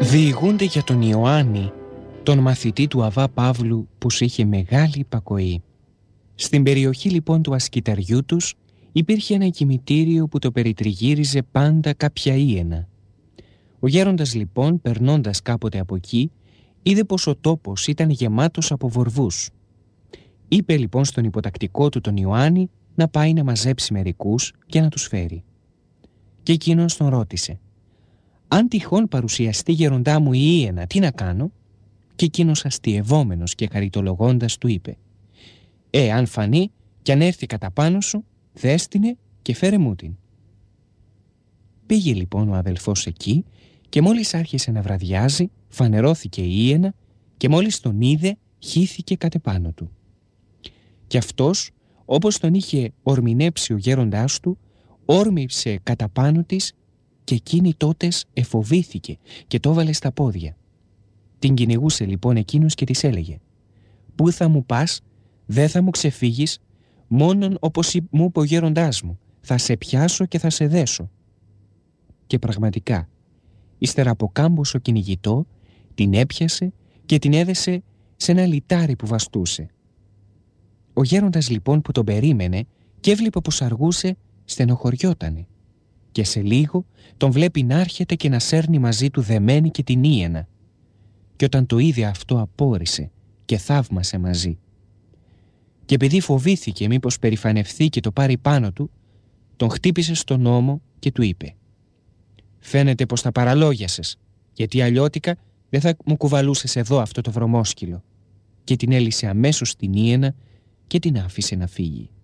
Διηγούνται για τον Ιωάννη, τον μαθητή του Αββά Παύλου, που είχε μεγάλη υπακοή. Στην περιοχή λοιπόν του ασκηταριού τους υπήρχε ένα κημητήριο που το περιτριγύριζε πάντα κάποια ίαινα. Ο γέροντας λοιπόν, περνώντας κάποτε από εκεί, είδε πως ο τόπος ήταν γεμάτος από βορβούς. Είπε λοιπόν στον υποτακτικό του τον Ιωάννη να πάει να μαζέψει μερικούς και να τους φέρει. Και εκείνος τον ρώτησε: «Αν τυχόν παρουσιαστεί, γέροντά μου, η ίαινα, τι να κάνω?» Και εκείνος, αστειευόμενος και χαριτολογώντας, του είπε: αν φανεί κι αν έρθει κατά πάνω σου, δέστηνε και φέρε μου την». Πήγε λοιπόν ο αδελφός εκεί και μόλις άρχισε να βραδιάζει, φανερώθηκε η ίαινα και μόλις τον είδε, χύθηκε κατ' επάνω του. Κι αυτός, όπως τον είχε ορμηνέψει ο γέροντάς του, όρμηψε κατά πάνω της και εκείνη τότες εφοβήθηκε και το έβαλε στα πόδια. Την κυνηγούσε λοιπόν εκείνος και της έλεγε: «Πού θα μου πας, δεν θα μου ξεφύγεις, μόνον όπως μου είπε ο γέροντάς μου, θα σε πιάσω και θα σε δέσω». Και πραγματικά, ύστερα από κάμποσο κυνηγητό, την έπιασε και την έδεσε σε ένα λιτάρι που βαστούσε. Ο γέροντας λοιπόν που τον περίμενε και έβλεπε πως αργούσε, στενοχωριότανε. Και σε λίγο τον βλέπει να έρχεται και να σέρνει μαζί του δεμένη και την ίαινα. Και όταν το είδε αυτό, απόρρισε και θαύμασε μαζί. Και επειδή φοβήθηκε μήπως περηφανευθεί και το πάρει πάνω του, τον χτύπησε στον ώμο και του είπε: «Φαίνεται πως τα παραλόγιασες, γιατί αλλιώτικα δεν θα μου κουβαλούσες εδώ αυτό το βρωμόσκυλο». Και την έλυσε αμέσως την ίαινα και την άφησε να φύγει.